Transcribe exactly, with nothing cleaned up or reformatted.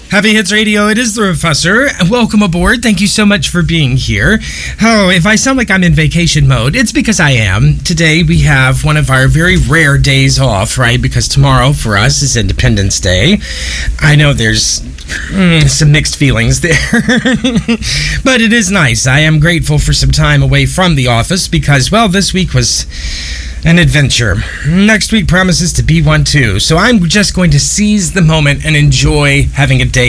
Happy Hits Radio, it is the Professor. Welcome aboard. Thank you so much for being here. Oh, if I sound like I'm in vacation mode, it's because I am. Today we have one of our very rare days off, right? Because tomorrow for us is Independence Day. I know there's mm, some mixed feelings there. But it is nice. I am grateful for some time away from the office because, well, this week was an adventure. Next week promises to be one too. So I'm just going to seize the moment and enjoy having a day